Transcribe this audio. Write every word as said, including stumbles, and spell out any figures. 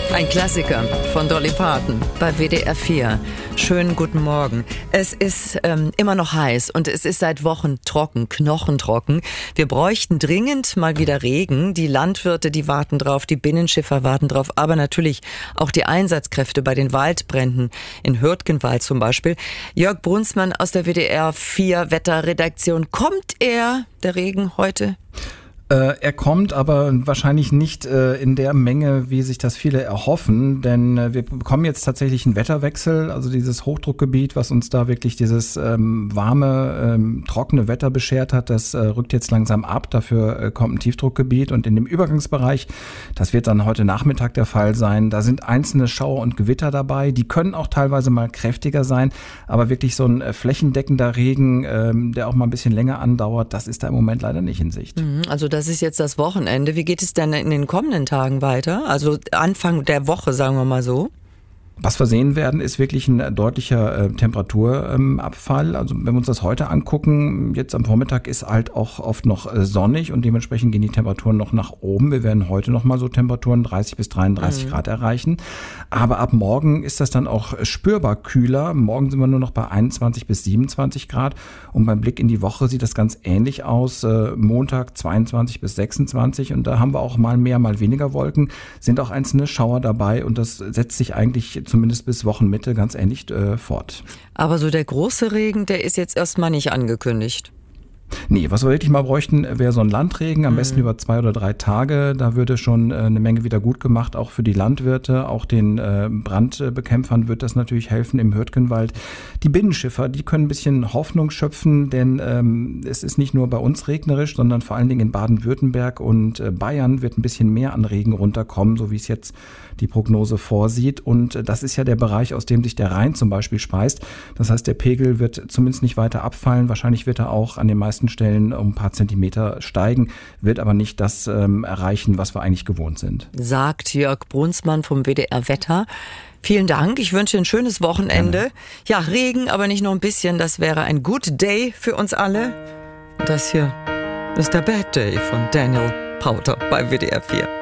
Ein Klassiker von Dolly Parton bei W D R vier. Schönen guten Morgen. Es ist ähm, immer noch heiß und es ist seit Wochen trocken, knochentrocken. Wir bräuchten dringend mal wieder Regen. Die Landwirte, die warten drauf, die Binnenschiffer warten drauf, aber natürlich auch die Einsatzkräfte bei den Waldbränden in Hürtgenwald zum Beispiel. Jörg Brunsmann aus der W D R vier Wetterredaktion. Kommt er, der Regen, heute? Äh, er kommt, aber wahrscheinlich nicht äh, in der Menge, wie sich das viele erhoffen, denn äh, wir bekommen jetzt tatsächlich einen Wetterwechsel, also dieses Hochdruckgebiet, was uns da wirklich dieses ähm, warme, ähm, trockene Wetter beschert hat, das äh, rückt jetzt langsam ab, dafür äh, kommt ein Tiefdruckgebiet und in dem Übergangsbereich, das wird dann heute Nachmittag der Fall sein, da sind einzelne Schauer und Gewitter dabei, die können auch teilweise mal kräftiger sein, aber wirklich so ein äh, flächendeckender Regen, ähm, der auch mal ein bisschen länger andauert, das ist da im Moment leider nicht in Sicht. Mhm, also das ist jetzt das Wochenende. Wie geht es denn in den kommenden Tagen weiter? Also Anfang der Woche, sagen wir mal so. Was wir sehen werden, ist wirklich ein deutlicher äh, Temperaturabfall. Ähm, also wenn wir uns das heute angucken, jetzt am Vormittag ist halt auch oft noch äh, sonnig und dementsprechend gehen die Temperaturen noch nach oben. Wir werden heute noch mal so Temperaturen dreißig bis dreiunddreißig mhm. Grad erreichen. Aber ab morgen ist das dann auch spürbar kühler. Morgen sind wir nur noch bei einundzwanzig bis siebenundzwanzig Grad. Und beim Blick in die Woche sieht das ganz ähnlich aus. Äh, Montag zweiundzwanzig bis sechsundzwanzig und da haben wir auch mal mehr, mal weniger Wolken. Sind auch einzelne Schauer dabei und das setzt sich eigentlich zumindest bis Wochenmitte ganz ähnlich äh, fort. Aber so der große Regen, der ist jetzt erstmal nicht angekündigt. Nee, was wir wirklich mal bräuchten, wäre so ein Landregen, am mhm. besten über zwei oder drei Tage. Da würde schon äh, eine Menge wieder gut gemacht, auch für die Landwirte, auch den äh, Brandbekämpfern wird das natürlich helfen im Hürtgenwald. Die Binnenschiffer, die können ein bisschen Hoffnung schöpfen, denn ähm, es ist nicht nur bei uns regnerisch, sondern vor allen Dingen in Baden-Württemberg und äh, Bayern wird ein bisschen mehr an Regen runterkommen, so wie es jetzt die Prognose vorsieht. Und äh, das ist ja der Bereich, aus dem sich der Rhein zum Beispiel speist. Das heißt, der Pegel wird zumindest nicht weiter abfallen. Wahrscheinlich wird er auch an den meisten Stellen um ein paar Zentimeter steigen, wird aber nicht das ähm, erreichen, was wir eigentlich gewohnt sind. Sagt Jörg Brunsmann vom W D R Wetter. Vielen Dank, ich wünsche ein schönes Wochenende. Gerne. Ja, Regen, aber nicht nur ein bisschen, das wäre ein Good Day für uns alle. Das hier ist der Bad Day von Daniel Powter bei W D R vier.